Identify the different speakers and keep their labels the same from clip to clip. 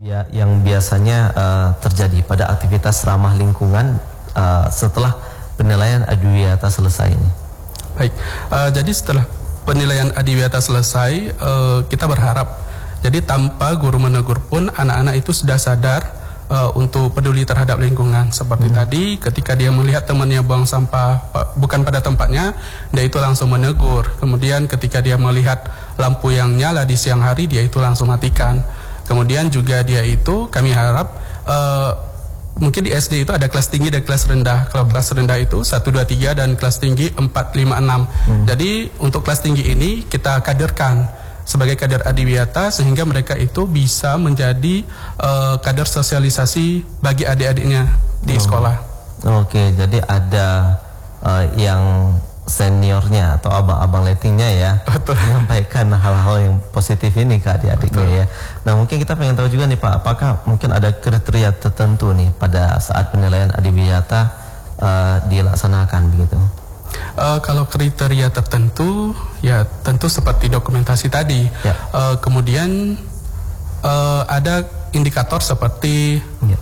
Speaker 1: Ya, yang biasanya terjadi pada aktivitas ramah lingkungan setelah penilaian adiwiyata selesai ini.
Speaker 2: Baik, jadi setelah penilaian adiwiyata selesai, kita berharap jadi tanpa guru menegur pun anak-anak itu sudah sadar untuk peduli terhadap lingkungan. Seperti tadi, ketika dia melihat temannya buang sampah bukan pada tempatnya, dia itu langsung menegur. Kemudian ketika dia melihat lampu yang nyala di siang hari, dia itu langsung matikan. Kemudian juga dia itu, kami harap mungkin di SD itu ada kelas tinggi dan kelas rendah. Kalau kelas rendah itu 1, 2, 3 dan kelas tinggi 4, 5, 6. Jadi untuk kelas tinggi ini kita kaderkan sebagai kader adiwiyata sehingga mereka itu bisa menjadi kader sosialisasi bagi adik-adiknya di sekolah.
Speaker 1: Oke, jadi ada yang seniornya atau abang-abang lettingnya ya, menyampaikan hal-hal yang positif ini ke adik-adiknya ya. Nah, mungkin kita pengen tahu juga nih Pak, apakah mungkin ada kriteria tertentu nih pada saat penilaian adiwiyata dilaksanakan begitu?
Speaker 2: Kalau kriteria tertentu, ya tentu seperti dokumentasi tadi. Ya. Kemudian ada indikator seperti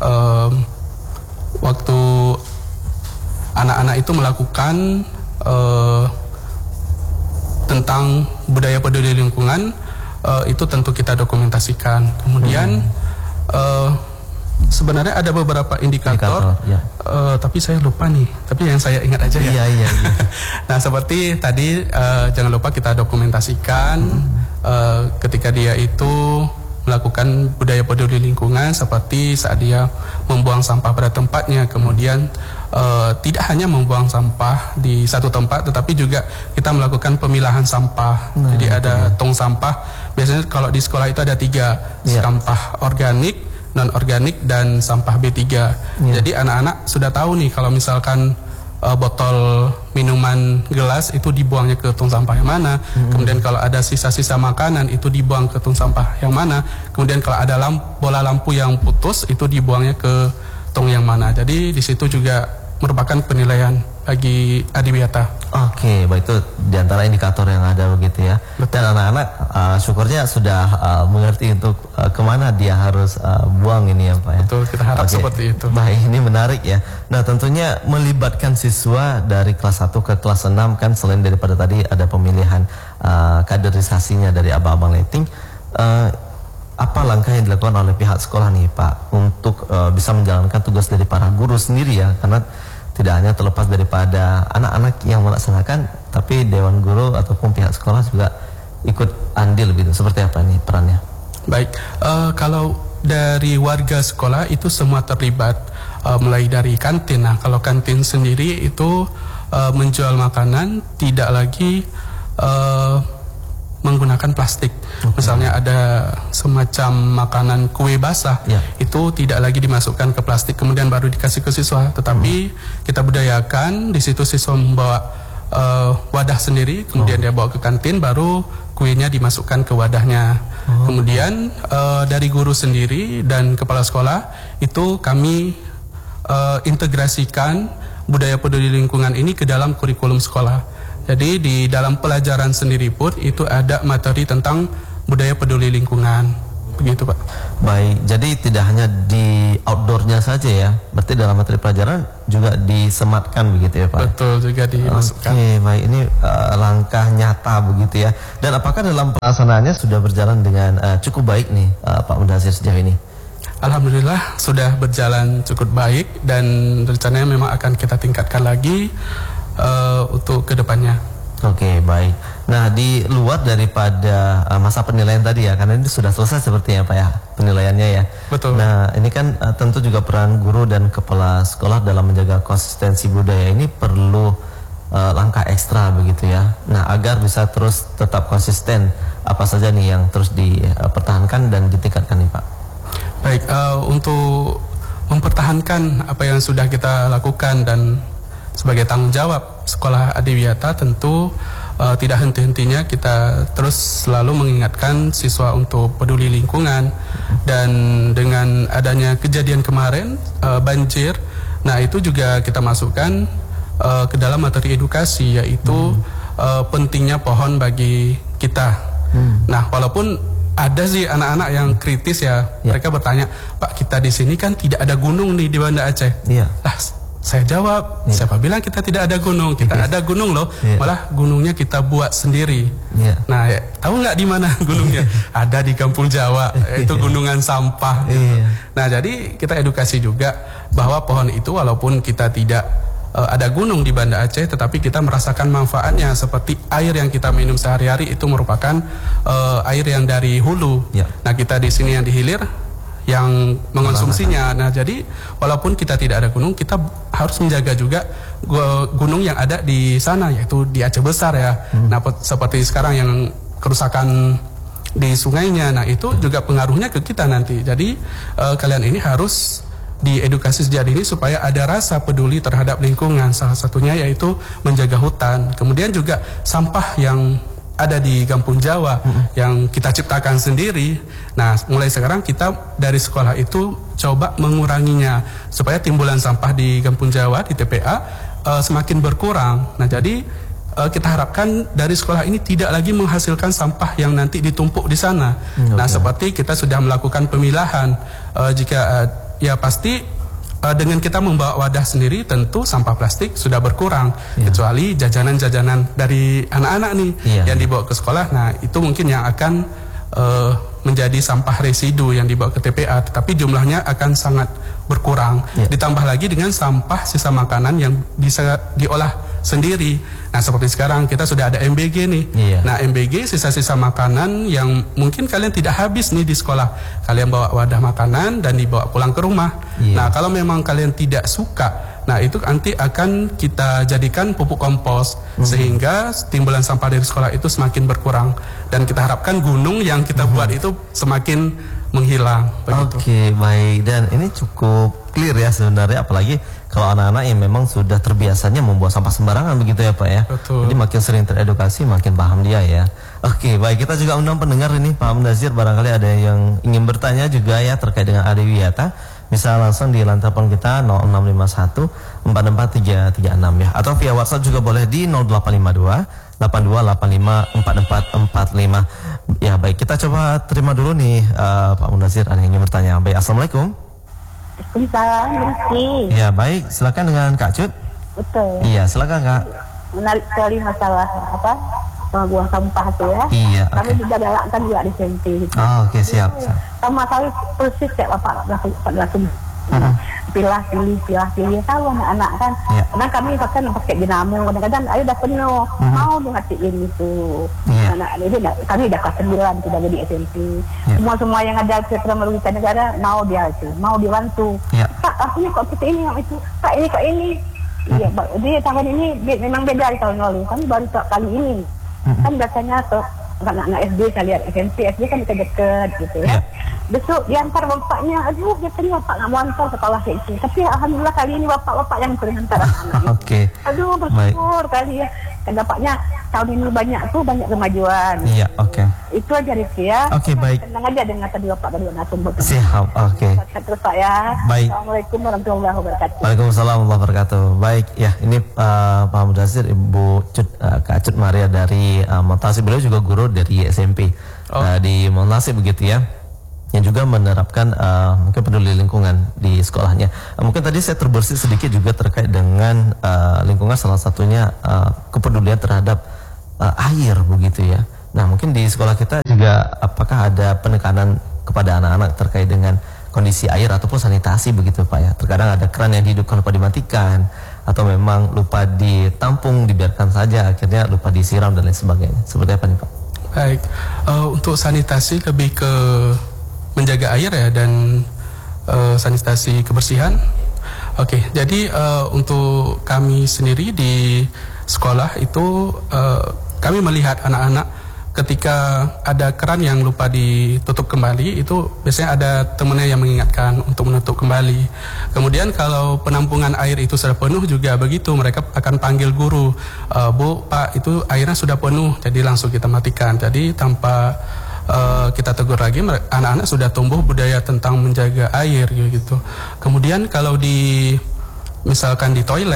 Speaker 2: waktu anak-anak itu melakukan tentang budaya peduli lingkungan, itu tentu kita dokumentasikan. Kemudian sebenarnya ada beberapa indikator, tapi saya lupa nih. Tapi yang saya ingat aja ya.
Speaker 1: Iya.
Speaker 2: Nah, seperti tadi jangan lupa kita dokumentasikan ketika dia itu melakukan budaya peduli lingkungan, seperti saat dia membuang sampah pada tempatnya. Kemudian tidak hanya membuang sampah di satu tempat, tetapi juga kita melakukan pemilahan sampah. Jadi ada tong sampah. Biasanya kalau di sekolah itu ada 3, sampah organik, non-organik, dan sampah B3. Jadi anak-anak sudah tahu nih kalau misalkan botol minuman gelas itu dibuangnya ke tong sampah yang mana. Kemudian kalau ada sisa-sisa makanan itu dibuang ke tong sampah yang mana. Kemudian kalau ada bola lampu yang putus itu dibuangnya ke tong yang mana. Jadi di situ juga merupakan penilaian bagi adiwiyata.
Speaker 1: Oke, baik, itu diantara indikator yang ada begitu ya. Dan anak-anak syukurnya sudah mengerti untuk kemana dia harus buang ini ya Pak ya.
Speaker 2: Betul, kita harap seperti itu.
Speaker 1: Baik, ini menarik ya. Nah, tentunya melibatkan siswa dari kelas 1 ke kelas 6 kan, selain daripada tadi ada pemilihan kaderisasinya dari abang-abang letting, apa langkah yang dilakukan oleh pihak sekolah nih Pak untuk bisa menjalankan tugas dari para guru sendiri ya, karena tidak hanya terlepas daripada anak-anak yang melaksanakan, tapi dewan guru ataupun pihak sekolah juga ikut andil gitu. Seperti apa nih perannya?
Speaker 2: Baik, kalau dari warga sekolah itu semua terlibat, mulai dari kantin. Nah, kalau kantin sendiri itu menjual makanan tidak lagi menggunakan plastik. Misalnya ada semacam makanan kue basah, itu tidak lagi dimasukkan ke plastik kemudian baru dikasih ke siswa, tetapi kita budayakan di situ siswa membawa wadah sendiri, kemudian dia bawa ke kantin, baru kuenya dimasukkan ke wadahnya. Kemudian dari guru sendiri dan kepala sekolah itu kami integrasikan budaya peduli lingkungan ini ke dalam kurikulum sekolah. Jadi di dalam pelajaran sendiri pun itu ada materi tentang budaya peduli lingkungan. Begitu Pak.
Speaker 1: Baik, jadi tidak hanya di outdoornya saja ya, berarti dalam materi pelajaran juga disematkan begitu ya Pak?
Speaker 2: Betul, juga dimasukkan.
Speaker 1: Oke, baik, ini langkah nyata begitu ya. Dan apakah dalam pelaksanaannya sudah berjalan dengan cukup baik nih Pak Mudasir sejauh ini?
Speaker 2: Alhamdulillah sudah berjalan cukup baik dan rencananya memang akan kita tingkatkan lagi untuk kedepannya.
Speaker 1: Oke, baik. Nah, di luar daripada masa penilaian tadi ya, karena ini sudah selesai sepertinya Pak ya, penilaiannya ya.
Speaker 2: Betul.
Speaker 1: Nah, ini kan tentu juga peran guru dan kepala sekolah dalam menjaga konsistensi budaya ini perlu langkah ekstra begitu ya. Nah, agar bisa terus tetap konsisten, apa saja nih yang terus dipertahankan dan ditingkatkan nih Pak?
Speaker 2: Baik, untuk mempertahankan apa yang sudah kita lakukan dan sebagai tanggung jawab sekolah adiwiyata, tentu tidak henti-hentinya kita terus selalu mengingatkan siswa untuk peduli lingkungan. Dan dengan adanya kejadian kemarin banjir, nah itu juga kita masukkan ke dalam materi edukasi, yaitu pentingnya pohon bagi kita. Nah, walaupun ada sih anak-anak yang kritis ya. Mereka bertanya, Pak, kita di sini kan tidak ada gunung nih di Banda Aceh. Lah, saya jawab, siapa bilang kita tidak ada gunung? Kita ada gunung loh. Malah gunungnya kita buat sendiri. Nah, tahu nggak di mana gunungnya? Ada di Kampung Jawa, yaitu gunungan sampah. Gitu. Nah, jadi kita edukasi juga bahwa pohon itu walaupun kita tidak ada gunung di Banda Aceh, tetapi kita merasakan manfaatnya seperti air yang kita minum sehari-hari itu merupakan air yang dari hulu. Nah, kita di sini yang di hilir yang mengonsumsinya. Nah, jadi walaupun kita tidak ada gunung, kita harus menjaga juga gunung yang ada di sana, yaitu di Aceh Besar ya. Nah, seperti sekarang yang kerusakan di sungainya, nah itu juga pengaruhnya ke kita nanti. Jadi kalian ini harus diedukasi sejak dini supaya ada rasa peduli terhadap lingkungan. Salah satunya yaitu menjaga hutan. Kemudian juga sampah yang ada di Kampung Jawa yang kita ciptakan sendiri. Nah, mulai sekarang kita dari sekolah itu coba menguranginya supaya timbulan sampah di Kampung Jawa di TPA semakin berkurang. Nah, jadi kita harapkan dari sekolah ini tidak lagi menghasilkan sampah yang nanti ditumpuk di sana. Nah, seperti kita sudah melakukan pemilahan. Jika ya pasti dengan kita membawa wadah sendiri tentu sampah plastik sudah berkurang, kecuali jajanan-jajanan dari anak-anak nih yang dibawa ke sekolah. Nah, itu mungkin yang akan menjadi sampah residu yang dibawa ke TPA, tetapi jumlahnya akan sangat berkurang. Ditambah lagi dengan sampah sisa makanan yang bisa diolah sendiri. Nah, seperti sekarang kita sudah ada MBG nih. Nah, MBG sisa-sisa makanan yang mungkin kalian tidak habis nih di sekolah. Kalian bawa wadah makanan dan dibawa pulang ke rumah. Nah, kalau memang kalian tidak suka, nah itu nanti akan kita jadikan pupuk kompos sehingga timbulan sampah dari sekolah itu semakin berkurang dan kita harapkan gunung yang kita buat itu semakin menghilang.
Speaker 1: Oke, baik. Dan ini cukup clear ya sebenarnya, apalagi kalau anak-anak yang memang sudah terbiasanya membuang sampah sembarangan begitu ya Pak ya.
Speaker 2: Betul.
Speaker 1: Jadi makin sering teredukasi makin paham dia ya. Oke, baik, kita juga undang pendengar ini Pak Mundazir, barangkali ada yang ingin bertanya juga ya terkait dengan Ade Wiyata. Bisa langsung di lantai telepon kita 0651 44336 ya, atau via WhatsApp juga boleh di 0852 8285 4445. Ya, baik, kita coba terima dulu nih Pak Mundazir, ada yang ingin bertanya. Baik, Assalamualaikum.
Speaker 3: Waalaikumsalam.
Speaker 1: Ya, baik, silakan dengan Kak Cut.
Speaker 3: Betul.
Speaker 1: Iya, silakan Kak.
Speaker 3: Menarik sekali masalah buang sampah itu ya.
Speaker 1: Iya,
Speaker 3: kami juga galakkan juga di SMP.
Speaker 1: Oke, siap.
Speaker 3: Sama kali persis kayak bapak langsung pilih tahu anak-anak kan. Karena kami kan pakai dinamo, kadang-kadang ayo udah penuh, mau ngatiin itu. Anak ini kami udah kelas 9 sudah jadi SMP. Semua yang ada setelah merugikan negara mau dia itu, mau dibantu. Pak, akunya kok kita ini itu, Pak ini kok ini. Iya, jadi tahun ini memang beda dari tahun lalu. Kami baru kali ini. Kan biasanya tuh anak-anak SD saya lihat SMP kan dekat gitu ya. Besok diantar bapaknya, aduh biasanya bapak nggak mau antar sekolah kayak itu. Tapi alhamdulillah kali ini bapak yang sering antar anak-anak. Aduh bersyukur kali ya. Dan bapaknya tahun ini banyak kemajuan.
Speaker 1: Iya,
Speaker 3: Itu aja Rizky ya.
Speaker 1: Baik.
Speaker 3: Tenang aja dengan tadi bapak dari Natum.
Speaker 1: Siap,
Speaker 3: Terus Pak ya.
Speaker 1: Baik.
Speaker 3: Assalamualaikum warahmatullahi wabarakatuh.
Speaker 1: Waalaikumsalam warahmatullahi wabarakatuh. Baik, ya ini Pak Mundazir, Ibu Cut, Kak Cut Maria dari Montasib, beliau juga guru dari SMP di Montasib begitu ya, yang juga menerapkan mungkin peduli lingkungan di sekolahnya. Mungkin tadi saya terbersih sedikit juga terkait dengan lingkungan, salah satunya kepedulian terhadap air begitu ya. Nah, mungkin di sekolah kita juga apakah ada penekanan kepada anak-anak terkait dengan kondisi air ataupun sanitasi begitu Pak ya? Terkadang ada keran yang dihidupkan lupa dimatikan, atau memang lupa ditampung, dibiarkan saja, akhirnya lupa disiram dan lain sebagainya. Seperti apa nih Pak?
Speaker 2: Baik, untuk sanitasi lebih ke menjaga air ya, dan sanitasi kebersihan. Jadi untuk kami sendiri di sekolah itu kami melihat anak-anak ketika ada keran yang lupa ditutup kembali, itu biasanya ada temannya yang mengingatkan untuk menutup kembali. Kemudian kalau penampungan air itu sudah penuh juga begitu, mereka akan panggil guru, Bu, Pak, itu airnya sudah penuh, jadi langsung kita matikan. Jadi tanpa kita tegur lagi, anak-anak sudah tumbuh budaya tentang menjaga air gitu. Kemudian kalau misalkan di toilet,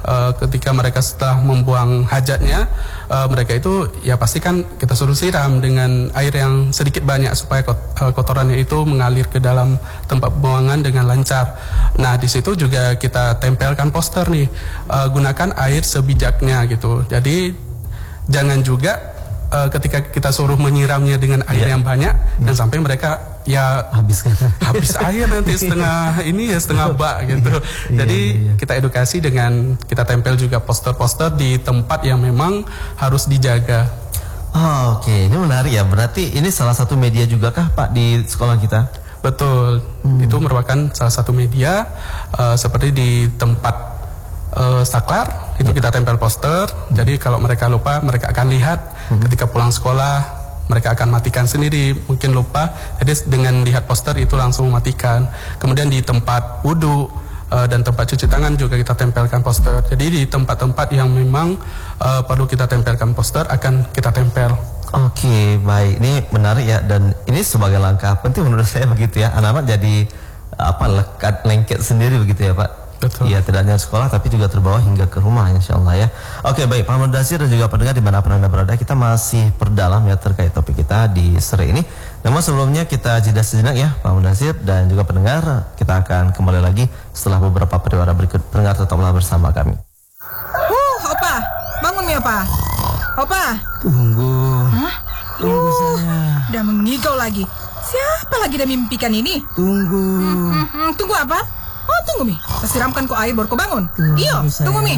Speaker 2: ketika mereka setelah membuang hajatnya, mereka itu ya pasti kan kita suruh siram dengan air yang sedikit banyak supaya kotorannya itu mengalir ke dalam tempat pembuangan dengan lancar. Nah di situ juga kita tempelkan poster nih, gunakan air sebijaknya gitu. Jadi jangan juga ketika kita suruh menyiramnya dengan air yang banyak dan sampai mereka ya habis air nanti setengah bak gitu. Jadi kita edukasi dengan kita tempel juga poster-poster di tempat yang memang harus dijaga.
Speaker 1: Oke, ini menarik ya. Berarti ini salah satu media juga kah Pak di sekolah kita?
Speaker 2: Betul, itu merupakan salah satu media seperti di tempat saklar itu kita tempel poster. Jadi kalau mereka lupa, mereka akan lihat ketika pulang sekolah, mereka akan matikan sendiri, mungkin lupa. Jadi dengan lihat poster itu langsung matikan. Kemudian di tempat wudhu dan tempat cuci tangan juga kita tempelkan poster. Jadi di tempat-tempat yang memang perlu kita tempelkan poster akan kita tempel.
Speaker 1: Oke, baik. Ini menarik ya, dan ini sebagai langkah penting menurut saya begitu ya. Anak-anak jadi lekat lengket sendiri begitu ya Pak.
Speaker 2: Betul.
Speaker 1: Ya, tidak hanya sekolah tapi juga terbawa hingga ke rumah, insyaallah ya. Oke, baik Pak Mudasir dan juga pendengar dimanapun Anda berada, kita masih perdalam ya terkait topik kita di sore ini. Namun sebelumnya kita jeda sejenak ya Pak Mudasir dan juga pendengar, kita akan kembali lagi setelah beberapa pariwara berikut. Pendengar tetaplah bersama kami.
Speaker 4: Opa, bangun ya Opa. Opa.
Speaker 5: Tunggu. Hah? Tunggu saya.
Speaker 4: Udah mengigau lagi. Siapa lagi dah mimpikan ini?
Speaker 5: Tunggu.
Speaker 4: Tunggu apa? Oh tunggu Mi, siramkan kau air baru kau bangun. Iyo, tunggu Mi.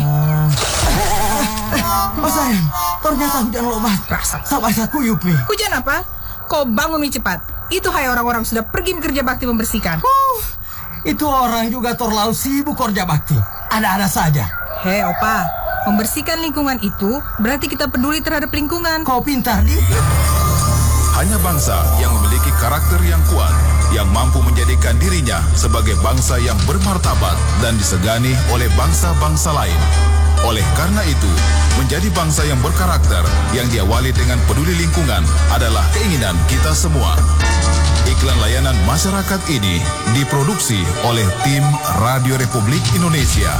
Speaker 5: Oh sayang, ternyata hujan lebat. Sampai saya kuyup Mi.
Speaker 4: Hujan apa? Kau bangun Mi cepat. Itu hai orang-orang sudah pergi bekerja bakti membersihkan.
Speaker 5: Itu orang juga terlalu sibuk kerja bakti. Ada-ada saja.
Speaker 4: Hei Opa, membersihkan lingkungan itu berarti kita peduli terhadap lingkungan.
Speaker 5: Kau pintar Di.
Speaker 6: Hanya bangsa yang memiliki karakter yang kuat, yang mampu menjadikan dirinya sebagai bangsa yang bermartabat dan disegani oleh bangsa-bangsa lain. Oleh karena itu, menjadi bangsa yang berkarakter, yang diawali dengan peduli lingkungan adalah keinginan kita semua. Iklan layanan masyarakat ini diproduksi oleh tim Radio Republik Indonesia.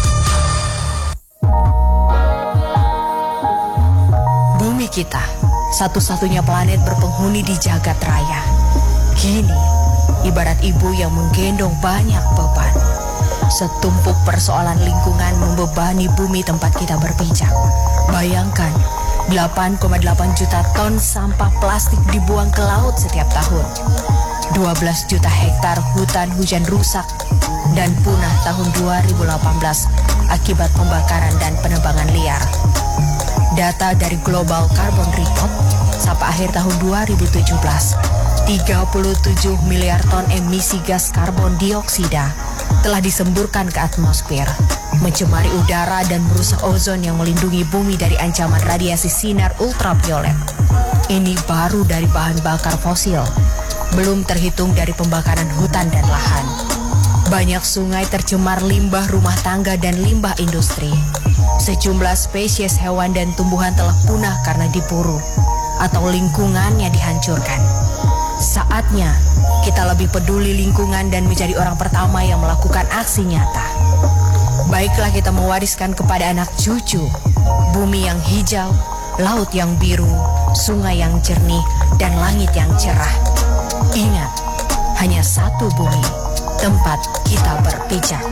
Speaker 7: Bumi kita, satu-satunya planet berpenghuni di jagat raya. Kini, ibarat ibu yang menggendong banyak beban. Setumpuk persoalan lingkungan membebani bumi tempat kita berpijak. Bayangkan, 8,8 juta ton sampah plastik dibuang ke laut setiap tahun. 12 juta hektar hutan hujan rusak dan punah tahun 2018 akibat pembakaran dan penebangan liar. Data dari Global Carbon Report sampai akhir tahun 2017, 37 miliar ton emisi gas karbon dioksida telah disemburkan ke atmosfer, mencemari udara dan merusak ozon yang melindungi bumi dari ancaman radiasi sinar ultraviolet. Ini baru dari bahan bakar fosil, belum terhitung dari pembakaran hutan dan lahan. Banyak sungai tercemar limbah rumah tangga dan limbah industri. Sejumlah spesies hewan dan tumbuhan telah punah karena diburu atau lingkungannya dihancurkan. Saatnya kita lebih peduli lingkungan dan menjadi orang pertama yang melakukan aksi nyata. Baiklah kita mewariskan kepada anak cucu bumi yang hijau, laut yang biru, sungai yang jernih, dan langit yang cerah. Ingat, hanya satu bumi, tempat kita berpijak.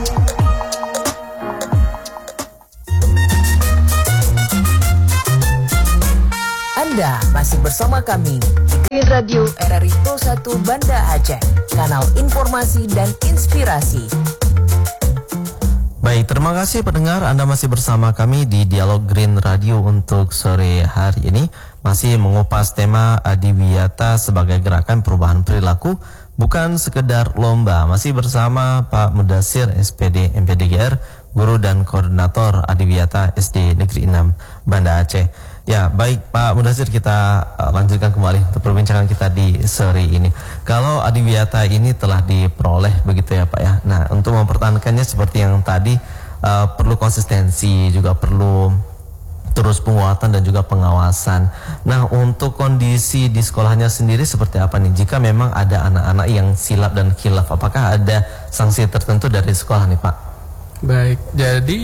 Speaker 8: Anda masih bersama kami di Radio RRI Pro 1 Banda Aceh, kanal informasi dan inspirasi.
Speaker 1: Baik, terima kasih pendengar, Anda masih bersama kami di Dialog Green Radio untuk sore hari ini. Masih mengupas tema Adiwiyata sebagai gerakan perubahan perilaku, bukan sekedar lomba. Masih bersama Pak Mudasir, SPD MPDGR, Guru dan Koordinator Adiwiyata SD Negeri 6 Banda Aceh. Ya, baik Pak Mudasir, kita lanjutkan kembali untuk perbincangan kita di sore ini. Kalau Adiwiyata ini telah diperoleh begitu ya Pak ya. Nah, untuk mempertahankannya seperti yang tadi perlu konsistensi, juga perlu terus penguatan dan juga pengawasan. Nah, untuk kondisi di sekolahnya sendiri seperti apa nih? Jika memang ada anak-anak yang silap dan khilaf, apakah ada sanksi tertentu dari sekolah nih Pak?
Speaker 2: Baik, jadi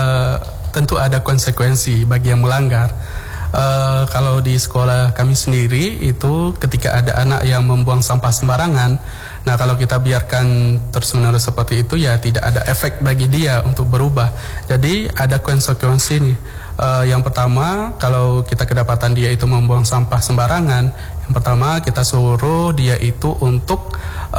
Speaker 2: tentu ada konsekuensi bagi yang melanggar. Kalau di sekolah kami sendiri itu ketika ada anak yang membuang sampah sembarangan, nah kalau kita biarkan terus-menerus seperti itu ya tidak ada efek bagi dia untuk berubah. Jadi ada konsekuensi nih. Yang pertama, kalau kita kedapatan dia itu membuang sampah sembarangan, yang pertama kita suruh dia itu untuk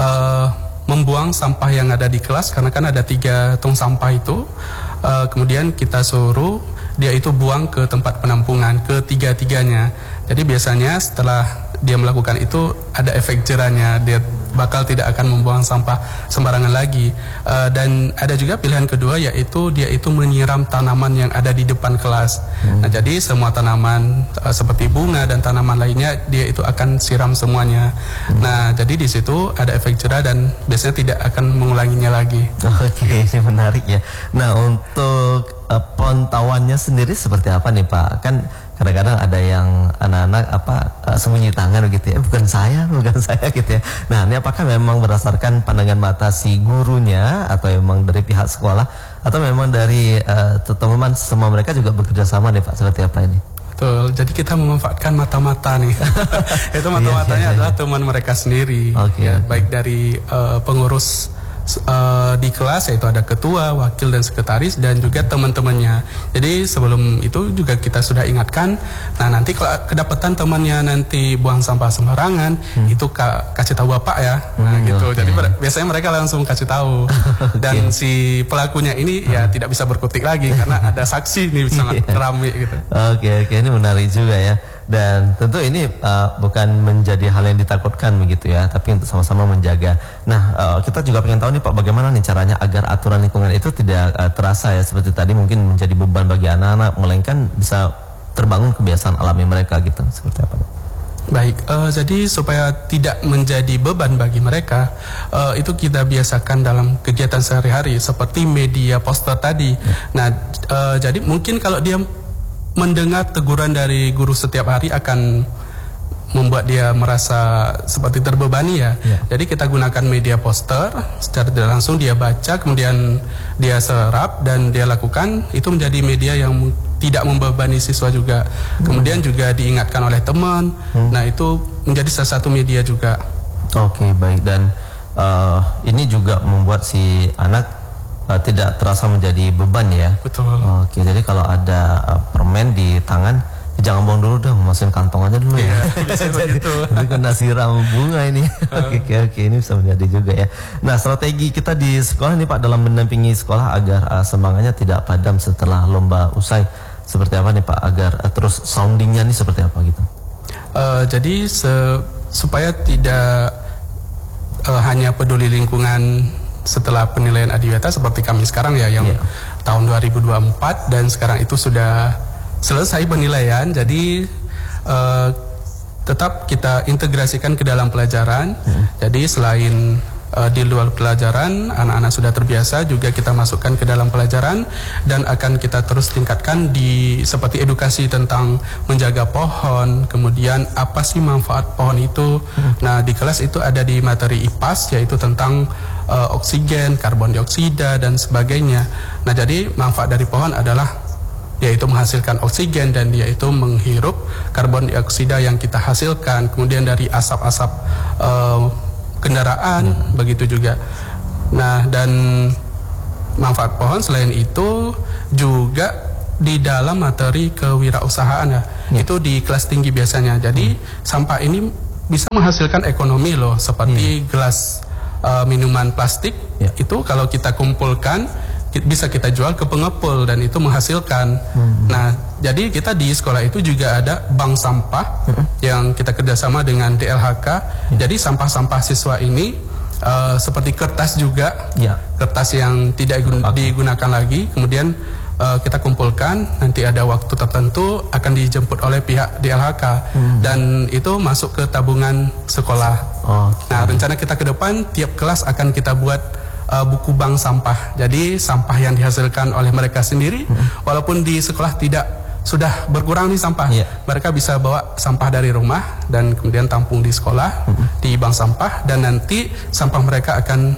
Speaker 2: membuang sampah yang ada di kelas, karena kan ada 3 tong sampah itu. Kemudian kita suruh dia itu buang ke tempat penampungan, ketiga-tiganya. Jadi biasanya setelah dia melakukan itu ada efek jerahnya, dia bakal tidak akan membuang sampah sembarangan lagi. Dan ada juga pilihan kedua, yaitu dia itu menyiram tanaman yang ada di depan kelas. Nah, jadi semua tanaman seperti bunga dan tanaman lainnya dia itu akan siram semuanya. Nah, jadi di situ ada efek jerah dan biasanya tidak akan mengulanginya lagi.
Speaker 1: Oke, ini menarik ya. Nah, untuk pantauannya sendiri seperti apa nih Pak? Kan kadang-kadang ada yang anak-anak sembunyi tangan gitu ya, bukan saya gitu ya. Nah, ini apakah memang berdasarkan pandangan mata si gurunya atau memang dari pihak sekolah atau memang dari teman-teman semua mereka juga bekerja sama nih Pak, seperti apa ini?
Speaker 2: Betul, jadi kita memanfaatkan mata-mata nih. Itu mata-matanya adalah teman mereka sendiri. Baik dari pengurus di kelas, yaitu ada ketua, wakil dan sekretaris dan juga teman-temannya. Jadi sebelum itu juga kita sudah ingatkan, nah nanti kalau kedapatan temannya nanti buang sampah sembarangan, itu kasih tahu bapak ya. Nah gitu. Jadi biasanya mereka langsung kasih tahu. Dan si pelakunya ini ya tidak bisa berkutik lagi karena ada saksi nih sangat ramai gitu.
Speaker 1: Oke, ini menarik juga ya. Dan tentu ini bukan menjadi hal yang ditakutkan begitu ya, tapi untuk sama-sama menjaga. Nah, kita juga pengen tahu nih Pak, bagaimana nih caranya agar aturan lingkungan itu tidak terasa ya seperti tadi mungkin menjadi beban bagi anak-anak, melainkan bisa terbangun kebiasaan alami mereka gitu. Seperti apa?
Speaker 2: Baik, jadi supaya tidak menjadi beban bagi mereka, itu kita biasakan dalam kegiatan sehari-hari seperti media poster tadi. Nah, jadi mungkin kalau dia mendengar teguran dari guru setiap hari akan membuat dia merasa seperti terbebani ya. Jadi kita gunakan media poster, secara tidak langsung dia baca, kemudian dia serap dan dia lakukan, itu menjadi media yang tidak membebani siswa juga. Kemudian juga diingatkan oleh teman. Nah, itu menjadi salah satu media juga.
Speaker 1: Oke, baik. Dan ini juga membuat si anak tidak terasa menjadi beban ya.
Speaker 2: Betul.
Speaker 1: Oke, jadi kalau ada permen di tangan, jangan buang dulu dong, masukin kantong aja dulu ya.
Speaker 2: Bisa begitu.
Speaker 1: Jadi kena siram bunga ini. Oke, ini bisa menjadi juga ya. Nah, strategi kita di sekolah nih Pak dalam mendampingi sekolah agar semangatnya tidak padam setelah lomba usai. Seperti apa nih Pak agar terus soundingnya nih seperti apa gitu?
Speaker 2: Jadi supaya tidak hanya peduli lingkungan setelah penilaian adiwiyata seperti kami sekarang ya yang tahun 2024 dan sekarang itu sudah selesai penilaian, jadi tetap kita integrasikan ke dalam pelajaran. Jadi selain di luar pelajaran anak-anak sudah terbiasa, juga kita masukkan ke dalam pelajaran dan akan kita terus tingkatkan di seperti edukasi tentang menjaga pohon, kemudian apa sih manfaat pohon itu. Nah, di kelas itu ada di materi IPAS, yaitu tentang oksigen, karbon dioksida dan sebagainya. Nah, jadi manfaat dari pohon adalah yaitu menghasilkan oksigen dan yaitu menghirup karbon dioksida yang kita hasilkan, kemudian dari asap-asap kendaraan, begitu juga. Nah, dan manfaat pohon selain itu juga di dalam materi kewirausahaan ya. Itu di kelas tinggi biasanya. Jadi sampah ini bisa menghasilkan ekonomi loh, seperti gelas minuman plastik itu kalau kita kumpulkan bisa kita jual ke pengepul dan itu menghasilkan. Nah, jadi kita di sekolah itu juga ada bank sampah yang kita kerjasama dengan DLHK. Jadi sampah-sampah siswa ini seperti kertas juga, kertas yang tidak digunakan lagi, kemudian kita kumpulkan, nanti ada waktu tertentu akan dijemput oleh pihak DLHK dan itu masuk ke tabungan sekolah. Nah, rencana kita ke depan tiap kelas akan kita buat buku bank sampah. Jadi sampah yang dihasilkan oleh mereka sendiri, walaupun di sekolah sudah berkurang nih sampah, mereka bisa bawa sampah dari rumah dan kemudian tampung di sekolah di bank sampah, dan nanti sampah mereka akan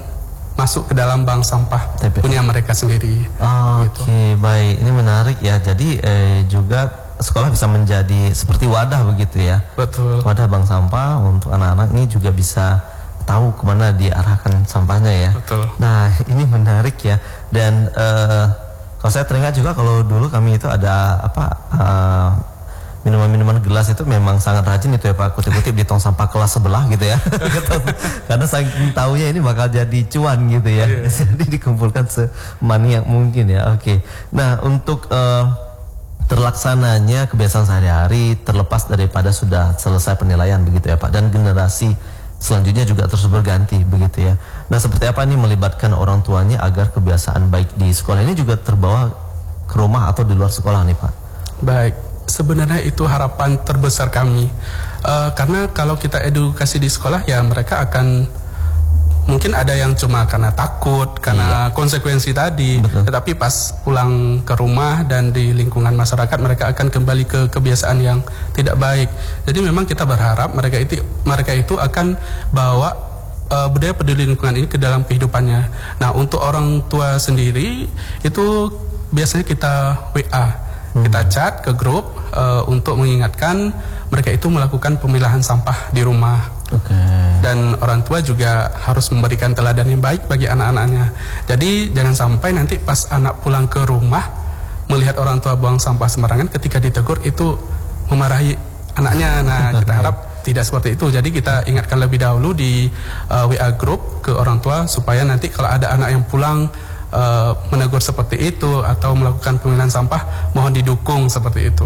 Speaker 2: masuk ke dalam bank sampah punya mereka sendiri.
Speaker 1: Oke, baik. Ini menarik ya. Jadi juga sekolah bisa menjadi seperti wadah begitu ya.
Speaker 2: Betul.
Speaker 1: Wadah bank sampah untuk anak-anak ini juga bisa tahu kemana diarahkan sampahnya ya.
Speaker 2: Betul.
Speaker 1: Nah, ini menarik ya. Dan kalau saya teringat juga kalau dulu kami itu ada minuman-minuman gelas itu memang sangat rajin itu ya Pak, kutip-kutip di tong sampah kelas sebelah gitu ya. Karena saking taunya ini bakal jadi cuan gitu ya. Jadi dikumpulkan semaniak mungkin ya. Oke. Nah, untuk terlaksananya kebiasaan sehari-hari terlepas daripada sudah selesai penilaian begitu ya Pak, dan generasi selanjutnya juga terus berganti begitu ya. Nah, seperti apa nih melibatkan orang tuanya agar kebiasaan baik di sekolah ini juga terbawa ke rumah atau di luar sekolah nih Pak?
Speaker 2: Baik. Sebenarnya itu harapan terbesar kami, karena kalau kita edukasi di sekolah ya mereka akan mungkin ada yang cuma karena takut, karena konsekuensi tadi. Betul. Tetapi pas pulang ke rumah dan di lingkungan masyarakat mereka akan kembali ke kebiasaan yang tidak baik. Jadi memang kita berharap mereka itu akan bawa budaya peduli lingkungan ini ke dalam kehidupannya. Nah, untuk orang tua sendiri itu biasanya kita WA. Kita chat ke grup untuk mengingatkan mereka itu melakukan pemilahan sampah di rumah. Dan orang tua juga harus memberikan teladan yang baik bagi anak-anaknya. Jadi jangan sampai nanti pas anak pulang ke rumah melihat orang tua buang sampah sembarangan, ketika ditegur itu memarahi anaknya. Nah, kita harap tidak seperti itu. Jadi kita ingatkan lebih dahulu di WA grup ke orang tua supaya nanti kalau ada anak yang pulang menegur seperti itu atau melakukan pemilahan sampah, mohon didukung seperti itu.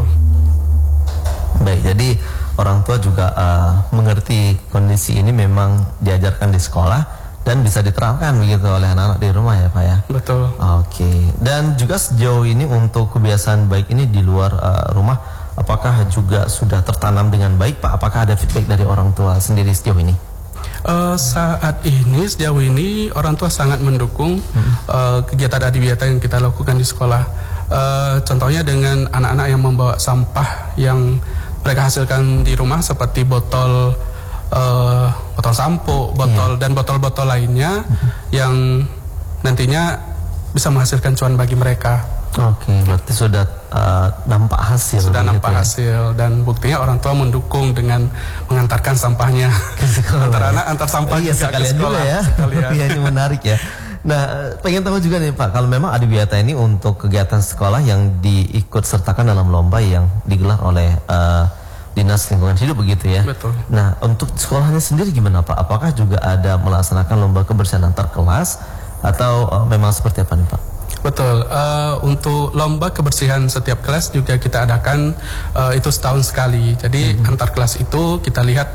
Speaker 1: Baik, jadi orang tua juga mengerti kondisi ini memang diajarkan di sekolah dan bisa diterapkan begitu oleh anak-anak di rumah ya Pak ya.
Speaker 2: Betul.
Speaker 1: Oke. Dan juga sejauh ini untuk kebiasaan baik ini di luar rumah, apakah juga sudah tertanam dengan baik Pak? Apakah ada feedback dari orang tua sendiri sejauh ini?
Speaker 2: Sejauh ini orang tua sangat mendukung kegiatan adiwiyata yang kita lakukan di sekolah. Contohnya dengan anak-anak yang membawa sampah yang mereka hasilkan di rumah seperti botol sampo, dan botol-botol lainnya yang nantinya bisa menghasilkan cuan bagi mereka.
Speaker 1: Oke, berarti sudah nampak hasil.
Speaker 2: Sudah nampak hasil, dan buktinya orang tua mendukung dengan mengantarkan sampahnya antar sampah
Speaker 1: ke sekolah
Speaker 2: ya.
Speaker 1: Iya, ini menarik ya. Nah, pengen tahu juga nih Pak, kalau memang adiwiyata ini untuk kegiatan sekolah yang diikut sertakan dalam lomba yang digelar oleh Dinas Lingkungan Hidup begitu ya.
Speaker 2: Betul.
Speaker 1: Nah, untuk sekolahnya sendiri gimana Pak? Apakah juga ada melaksanakan lomba kebersihan antar kelas atau memang seperti apa nih Pak?
Speaker 2: Betul, untuk lomba kebersihan setiap kelas juga kita adakan itu setahun sekali. Jadi antar kelas itu kita lihat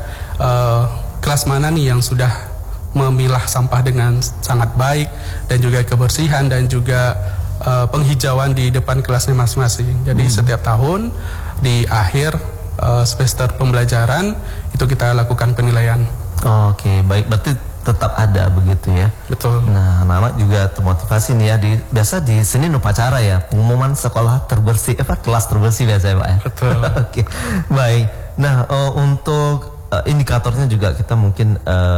Speaker 2: kelas mana nih yang sudah memilah sampah dengan sangat baik, dan juga kebersihan dan juga penghijauan di depan kelasnya masing-masing. Jadi setiap tahun di akhir semester pembelajaran itu kita lakukan penilaian.
Speaker 1: Oke, baik, berarti tetap ada begitu ya.
Speaker 2: Betul.
Speaker 1: Nah, anak-anak juga termotivasi nih ya. Biasa di Senin upacara ya, pengumuman sekolah terbersih, kelas terbersih biasa ya Pak ya.
Speaker 2: Betul.
Speaker 1: Oke, baik. Nah, untuk indikatornya juga kita mungkin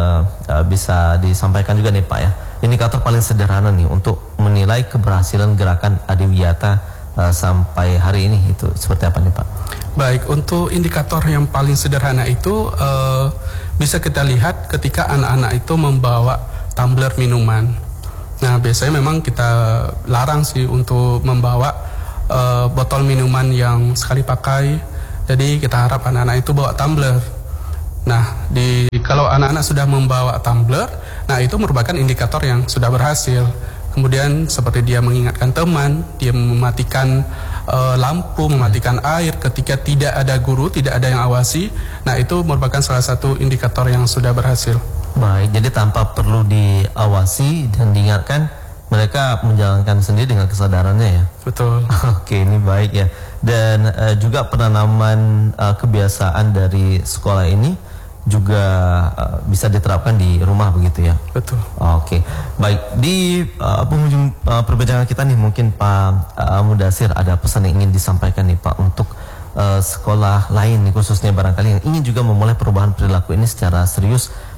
Speaker 1: bisa disampaikan juga nih Pak ya. Indikator paling sederhana nih untuk menilai keberhasilan gerakan adiwiyata sampai hari ini itu seperti apa nih Pak?
Speaker 2: Baik, untuk indikator yang paling sederhana itu bisa kita lihat ketika anak-anak itu membawa tumbler minuman. Nah, biasanya memang kita larang sih untuk membawa botol minuman yang sekali pakai. Jadi kita harap anak-anak itu bawa tumbler. Nah, kalau anak-anak sudah membawa tumbler, nah itu merupakan indikator yang sudah berhasil. Kemudian seperti dia mengingatkan teman, dia mematikan lampu, mematikan air ketika tidak ada guru, tidak ada yang awasi. Nah, itu merupakan salah satu indikator yang sudah berhasil.
Speaker 1: Baik, jadi tanpa perlu diawasi dan diingatkan, mereka menjalankan sendiri dengan kesadarannya ya.
Speaker 2: Betul.
Speaker 1: Oke, ini baik ya. Dan juga penanaman kebiasaan dari sekolah ini juga bisa diterapkan di rumah begitu ya.
Speaker 2: Betul.
Speaker 1: Oke, baik, di penghujung perbincangan kita nih mungkin Pak Mudasir ada pesan yang ingin disampaikan nih Pak untuk sekolah lain nih, khususnya barangkali yang ingin juga memulai perubahan perilaku ini secara serius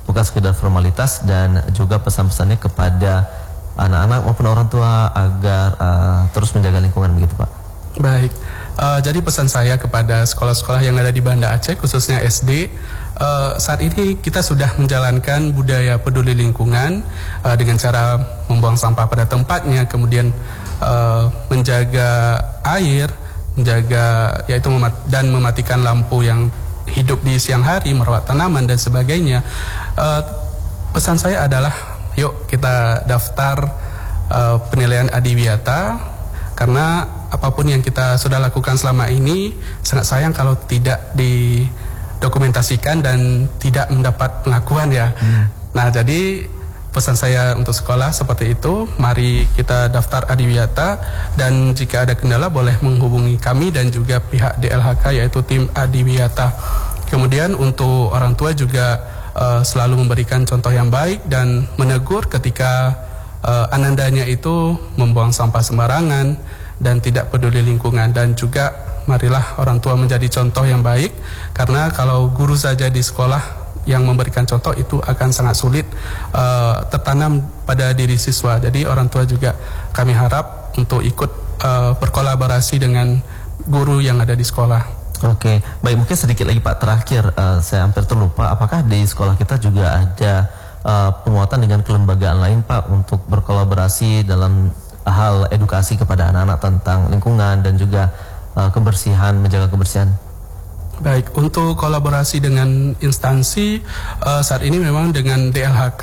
Speaker 1: bukan sekedar formalitas, dan juga pesan-pesannya kepada anak-anak maupun orang tua agar terus menjaga lingkungan begitu Pak.
Speaker 2: Baik, jadi pesan saya kepada sekolah-sekolah yang ada di Banda Aceh, khususnya SD, saat ini kita sudah menjalankan budaya peduli lingkungan dengan cara membuang sampah pada tempatnya, kemudian menjaga air, menjaga yaitu dan mematikan lampu yang hidup di siang hari, merawat tanaman dan sebagainya. Pesan saya adalah yuk kita daftar penilaian adiwiyata, karena apapun yang kita sudah lakukan selama ini sangat sayang kalau tidak didokumentasikan dan tidak mendapat pengakuan ya. Nah, jadi pesan saya untuk sekolah seperti itu, mari kita daftar adiwiyata, dan jika ada kendala boleh menghubungi kami dan juga pihak DLHK yaitu tim adiwiyata. Kemudian untuk orang tua juga selalu memberikan contoh yang baik dan menegur ketika anandanya itu membuang sampah sembarangan dan tidak peduli lingkungan. Dan juga marilah orang tua menjadi contoh yang baik, karena kalau guru saja di sekolah yang memberikan contoh itu akan sangat sulit tertanam pada diri siswa. Jadi orang tua juga kami harap untuk ikut berkolaborasi dengan guru yang ada di sekolah.
Speaker 1: Oke, baik, mungkin sedikit lagi Pak terakhir, saya hampir terlupa, apakah di sekolah kita juga ada penguatan dengan kelembagaan lain Pak untuk berkolaborasi dalam hal edukasi kepada anak-anak tentang lingkungan dan juga kebersihan, menjaga kebersihan?
Speaker 2: Baik, untuk kolaborasi dengan instansi saat ini memang dengan DLHK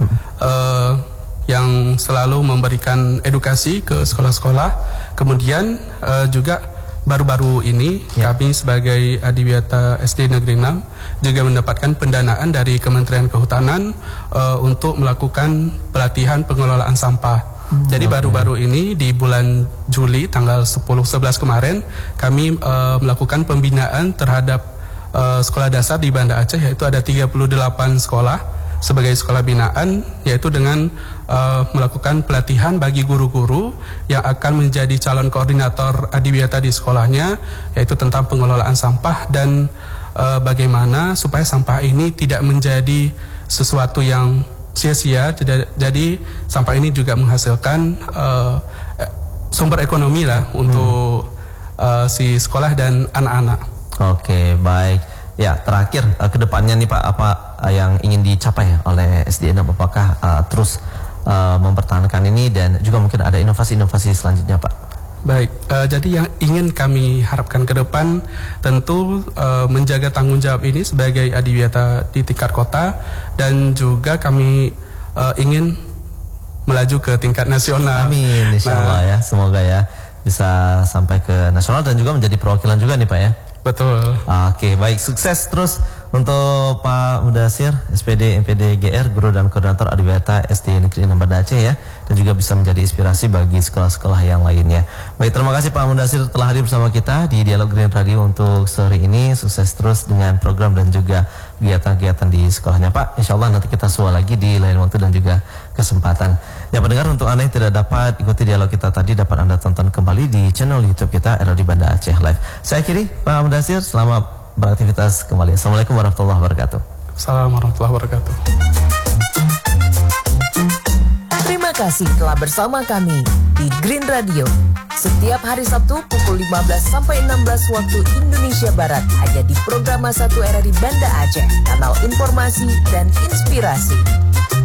Speaker 2: yang selalu memberikan edukasi ke sekolah-sekolah. Kemudian juga baru-baru ini kami sebagai adiwiyata SD Negeri 6 juga mendapatkan pendanaan dari Kementerian Kehutanan untuk melakukan pelatihan pengelolaan sampah. Jadi baru-baru ini di bulan Juli tanggal 10-11 kemarin kami melakukan pembinaan terhadap sekolah dasar di Banda Aceh, yaitu ada 38 sekolah sebagai sekolah binaan, yaitu dengan melakukan pelatihan bagi guru-guru yang akan menjadi calon koordinator adiwiyata di sekolahnya, yaitu tentang pengelolaan sampah dan bagaimana supaya sampah ini tidak menjadi sesuatu yang sia-sia. Jadi sampah ini juga menghasilkan sumber ekonomi lah untuk si sekolah dan anak-anak.
Speaker 1: Oke, baik. Ya, terakhir kedepannya nih Pak, apa yang ingin dicapai oleh SD6? Apakah terus mempertahankan ini dan juga mungkin ada inovasi-inovasi selanjutnya Pak?
Speaker 2: Baik, jadi yang ingin kami harapkan ke depan tentu menjaga tanggung jawab ini sebagai adiwiyata di tingkat kota, dan juga kami ingin melaju ke tingkat nasional.
Speaker 1: Amin, insyaallah ya, semoga ya bisa sampai ke nasional dan juga menjadi perwakilan juga nih Pak ya.
Speaker 2: Betul.
Speaker 1: Oke, baik, sukses terus untuk Pak Mudasir, SPD MPD GR, Guru dan Koordinator Adiwiyata SD Negeri 6 Banda Aceh ya, dan juga bisa menjadi inspirasi bagi sekolah-sekolah yang lainnya. Baik, terima kasih Pak Mudasir telah hadir bersama kita di Dialog Green Radio untuk sore ini. Sukses terus dengan program dan juga kegiatan-kegiatan di sekolahnya Pak. Insya Allah nanti kita sua lagi di lain waktu dan juga kesempatan. Ya pendengar, untuk Anda yang tidak dapat ikuti dialog kita tadi, dapat Anda tonton kembali di channel YouTube kita RRI Banda Aceh Live. Saya akhiri, Pak Mudasir, selamat beraktivitas kembali. Assalamualaikum warahmatullahi wabarakatuh.
Speaker 2: Assalamualaikum warahmatullahi wabarakatuh.
Speaker 8: Terima kasih telah bersama kami di Green Radio. Setiap hari Sabtu pukul 15 sampai 16 waktu Indonesia Barat hanya di program 1 RRI Banda Aceh, kanal informasi dan inspirasi.